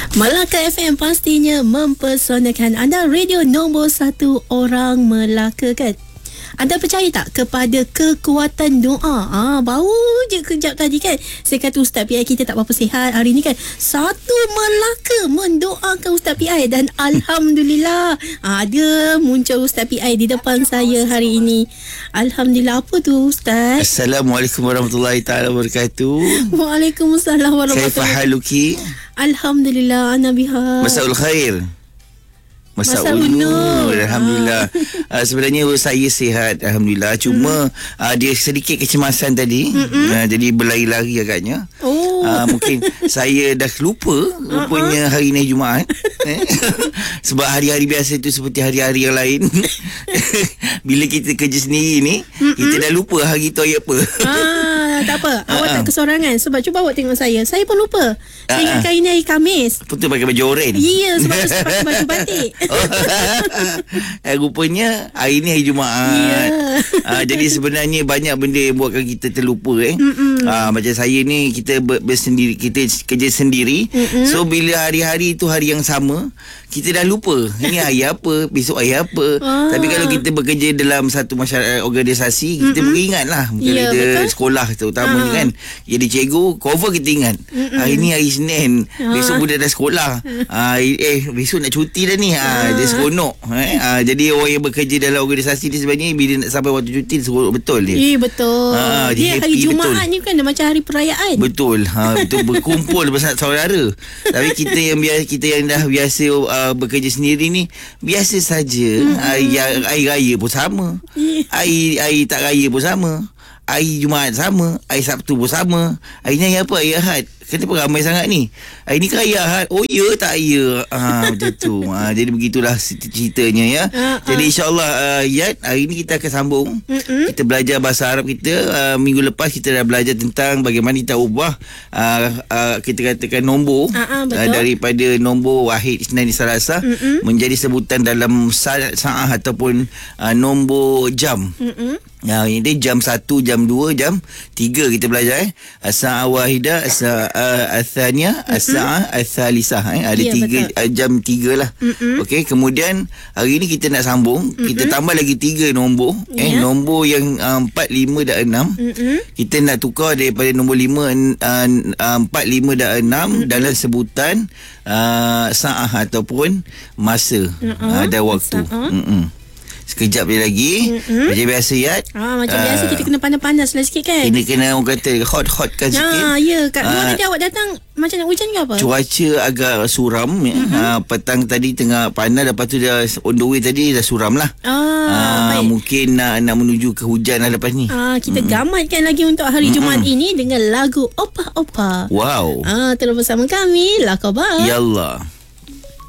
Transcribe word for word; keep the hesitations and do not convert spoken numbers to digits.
Melaka F M pastinya mempersonakan anda, radio nombor satu orang Melaka kan. Anda percaya tak kepada kekuatan doa? Ah, baru je kejap tadi kan saya kata Ustaz P I kita tak apa-apa sihat. Hari ni kan satu Melaka mendoakan Ustaz P I dan Alhamdulillah ada muncul Ustaz P I di depan saya hari ini. Alhamdulillah. Apa tu Ustaz? Assalamualaikum warahmatullahi taala wabarakatuh. Waalaikumsalam warahmatullahi wabarakatuh. Kaifa haluki? Alhamdulillah ana biha. Masaul khair. Masaul nur. Alhamdulillah. uh, sebenarnya saya sihat, alhamdulillah. Cuma mm-hmm. uh, dia sedikit kecemasan tadi. Mm-hmm. Uh, jadi berlari-lari agaknya. Oh. Uh, mungkin saya dah lupa rupanya uh-huh. hari ni Jumaat. eh? Sebab hari-hari biasa tu seperti hari-hari yang lain. Bila kita kerja sendiri ni, mm-hmm. kita dah lupa hari tu hari apa. Ah, tak apa. Awak uh-huh. tak kesorangan. Sebab cuba awak tengok saya. Saya pun lupa. Saya uh-huh. ingat hari ni hari Khamis. Betul pakai baju oren. Ya, sebab saya pakai baju batik. Oh, eh, rupanya hari ni hari Jumaat. Yeah. uh, Jadi sebenarnya banyak benda yang buatkan kita terlupa eh. uh, Macam saya ni, kita ber, bersendiri, kita kerja sendiri. Mm-mm. So bila hari-hari tu hari yang sama, kita dah lupa ini hari apa, besok hari apa. ah. Tapi kalau kita bekerja dalam satu masyarakat organisasi, kita boleh ingat lah. Mungkin yeah, ada sekolah terutamanya ah. kan, jadi cikgu cover kita ingat. Mm-mm. Hari ni hari Senin, ah. besok budak dah sekolah. ah, Eh besok nak cuti dah ni. ah. Ah, dia seronok eh? ah, Jadi orang yang bekerja dalam organisasi ni sebenarnya bila nak sampai waktu cuti seronok betul dia. Eh betul. ah, Dia, dia hari Jumaat betul. Ni kan dah macam hari perayaan. Betul. ha, Betul berkumpul bersama saudara. Tapi kita yang biasa, kita yang dah biasa uh, bekerja sendiri ni, biasa saja. mm-hmm. Air, air raya pun sama. Air, air tak raya pun sama. Hari Jumaat sama, hari Sabtu pun sama. Hari ni hari apa? Hari Ahad. Kenapa ramai sangat ni? Hari ni kan hari Ahad. Oh ya, tak ya. Ha, macam tu. Ha, jadi begitulah ceritanya ya. Uh, uh. Jadi insyaAllah uh, Yat, hari ni kita akan sambung. Uh-uh. Kita belajar bahasa Arab kita. uh, Minggu lepas kita dah belajar tentang bagaimana kita ubah uh, uh, kita katakan nombor. uh-uh, uh, Daripada nombor wahid isnaini salasa uh-uh. menjadi sebutan dalam sa- sa'ah ataupun uh, nombor jam. uh-uh. Nah, ini jam satu, jam dua, jam tiga kita belajar eh. As-sa'ah wahidah, as-sa'ah athaniya, as-sa'ah athalisah eh. Ada ya, tiga betul. Jam tiga lah. Mm-mm. Okey, kemudian hari ni kita nak sambung. Mm-mm. Kita tambah lagi tiga nombor yeah. eh. Nombor yang uh, empat, lima dan enam. Mm-mm. Kita nak tukar daripada nombor lima, uh, empat, lima dan enam mm-mm. dalam sebutan uh, sa'ah ataupun masa. uh, Ada waktu. Mm-mm. Sekejap dia lagi. Mm-hmm. Macam biasa Yat. Ah, macam uh, biasa kita kena panas-panas lah sikit kan. Kena kena orang kata hot-hotkan sikit. Ah, ya. Kat luar uh, tadi awak datang macam nak hujan ke apa? Cuaca agak suram. Mm-hmm. uh, Petang tadi tengah panas. Lepas tu dah on the way tadi dah suram lah. Ah, uh, mungkin nak, nak menuju ke hujan lah lepas ni. Ah, kita mm-hmm. gamatkan lagi untuk hari mm-hmm. Jumaat ini dengan lagu Opa Opa. Wow. Ah, terus bersama kami Lakoba. Ya Allah.